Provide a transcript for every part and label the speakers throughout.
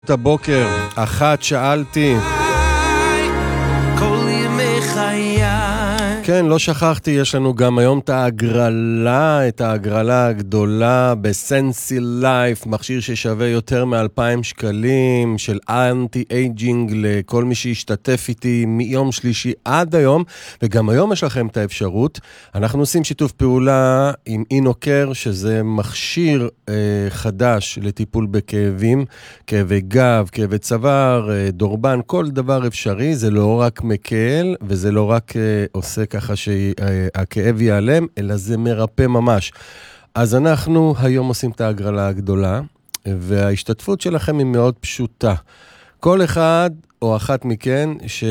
Speaker 1: את הבוקר, אחת שאלתי.
Speaker 2: כל ימי חיי.
Speaker 1: כן, לא שכחתי, יש לנו גם היום את ההגרלה הגדולה בסנסי לייף, מכשיר ששווה יותר מ2,000 שקלים, של אנטי-אייג'ינג לכל מי שישתתף איתי מיום שלישי עד היום, וגם היום יש לכם את האפשרות. אנחנו עושים שיתוף פעולה עם אינוקר, שזה מכשיר חדש לטיפול בכאבים, כאבי גב, כאבי צוואר, דורבן, כל דבר אפשרי. זה לא רק מקל, וזה לא רק עושה ככה שהכאב ייעלם, אלא זה מרפא ממש. אז אנחנו היום עושים את ההגרלה הגדולה, וההשתתפות שלכם היא מאוד פשוטה. כל אחד או אחת מכן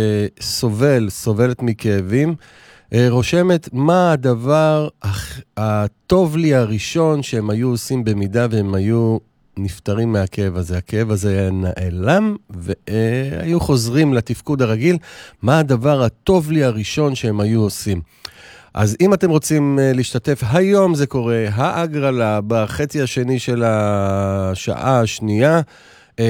Speaker 1: סובלת מכאבים, רושמת מה הדבר הטוב לי הראשון שהם היו עושים במידה והם היו נפטרים מהכאב הזה. הכאב הזה היה נעלם והיו חוזרים לתפקוד הרגיל. מה הדבר הטוב לי הראשון שהם היו עושים? אז אם אתם רוצים להשתתף, היום זה קורה, ההגרלה בחצי השני של השעה השנייה, 051-505-176,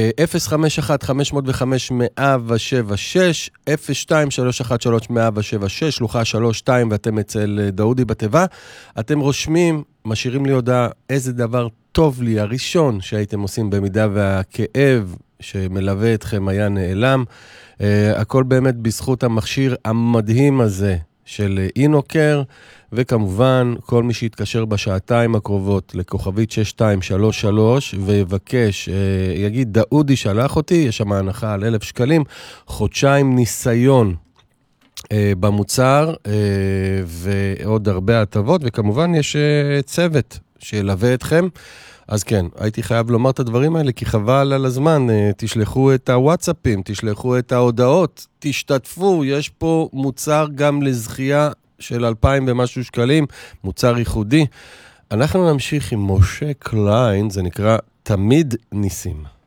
Speaker 1: 02-313-176, שלוחה 32, ואתם אצל דאודי בתיבה. אתם רושמים, משאירים לי הודעה, איזה דבר טוב לי הראשון שהייתם עושים במידה והכאב שמלווה אתכם היה נעלם. הכל באמת בזכות המכשיר המדהים הזה של אינוקר, וכמובן כל מי שיתקשר בשעתיים הקרובות לכוכבית 6233 ויבקש, יגיד דאודי שלח אותי, יש שם הנחה על 1,000 שקלים, חודשיים ניסיון במוצר ועוד הרבה הטבות, וכמובן יש צוות שילווה אתכם. אז כן, הייתי חייב לומר את הדברים האלה, כי חבל על הזמן, תשלחו את הוואטסאפים, תשלחו את ההודעות, תשתתפו, יש פה מוצר גם לזכייה של 2,000 ומשהו שקלים, מוצר ייחודי. אנחנו נמשיך עם משה קליין, זה נקרא תמיד ניסים.